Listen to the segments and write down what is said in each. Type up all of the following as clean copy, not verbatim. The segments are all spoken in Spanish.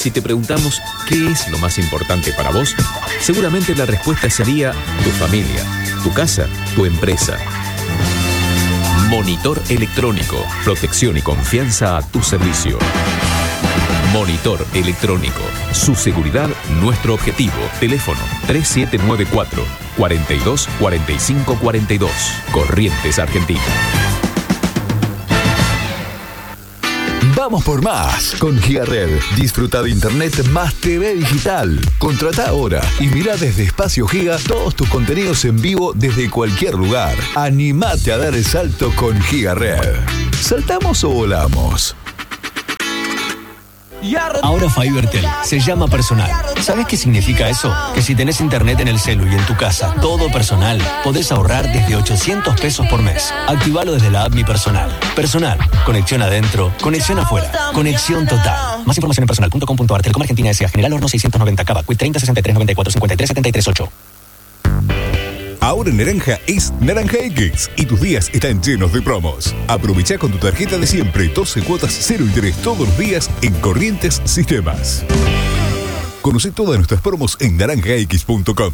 Si te preguntamos qué es lo más importante para vos, seguramente la respuesta sería tu familia, tu casa, tu empresa. Monitor electrónico, protección y confianza a tu servicio. Monitor electrónico, su seguridad, nuestro objetivo. Teléfono 3794 42 45 42. Corrientes Argentina. Vamos por más con Gigared. Disfruta de internet más TV digital. Contrata ahora y mira desde Espacio Giga todos tus contenidos en vivo desde cualquier lugar. Animate a dar el salto con Gigared. ¿Saltamos o volamos? Ahora Fibertel se llama personal. ¿Sabes qué significa eso? Que si tenés internet en el celu y en tu casa, todo personal, podés ahorrar desde 800 pesos por mes. Activalo desde la app Mi Personal. Personal. Conexión adentro, conexión afuera. Conexión total. Más información en personal.com.ar. Telecom Argentina S.A. General Horno 690 Cava. Quit 30 63 94 53 73 8. Ahora en Naranja es Naranja X y tus días están llenos de promos. Aprovecha con tu tarjeta de siempre 12 cuotas 0 interés todos los días en Corrientes Sistemas. Conoce todas nuestras promos en naranjax.com.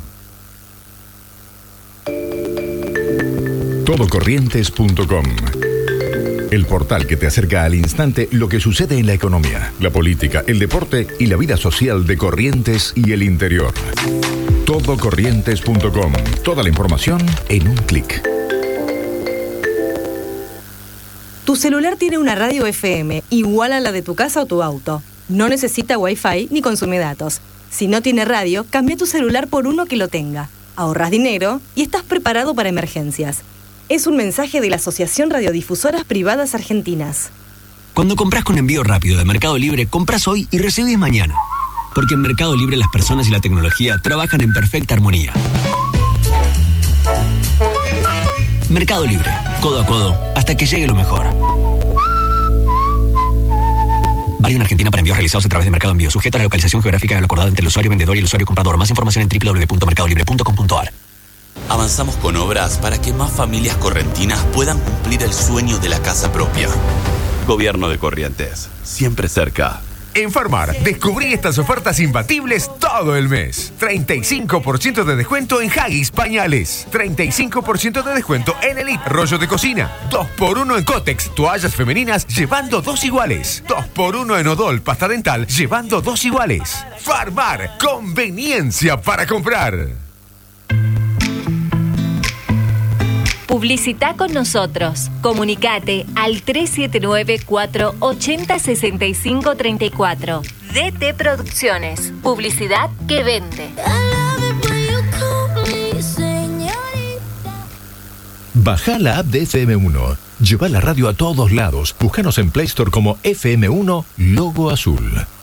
Todocorrientes.com. El portal que te acerca al instante lo que sucede en la economía, la política, el deporte y la vida social de Corrientes y el interior. Todocorrientes.com. Toda la información en un clic. Tu celular tiene una radio FM igual a la de tu casa o tu auto. No necesita Wi-Fi ni consume datos. Si no tiene radio, cambia tu celular por uno que lo tenga. Ahorras dinero y estás preparado para emergencias. Es un mensaje de la Asociación Radiodifusoras Privadas Argentinas. Cuando compras con envío rápido de Mercado Libre, compras hoy y recibís mañana. Porque en Mercado Libre las personas y la tecnología trabajan en perfecta armonía. Mercado Libre, codo a codo, hasta que llegue lo mejor. Válido en Argentina para envíos realizados a través de Mercado Envío, sujeto a la localización geográfica de lo acordado entre el usuario vendedor y el usuario comprador. Más información en www.mercadolibre.com.ar. Avanzamos con obras para que más familias correntinas puedan cumplir el sueño de la casa propia. Gobierno de Corrientes, siempre cerca. En Farmar, descubrí estas ofertas imbatibles todo el mes. 35% de descuento en Haggis pañales. 35% de descuento en Elite rollo de cocina. 2x1 en Cotex, toallas femeninas, llevando 2 iguales. 2x1 en Odol, pasta dental, llevando 2 iguales. Farmar, conveniencia para comprar. Publicita con nosotros. Comunicate al 379-480-6534. DT Producciones. Publicidad que vende. Baja la app de FM1. Lleva la radio a todos lados. Búscanos en Play Store como FM1 Logo Azul.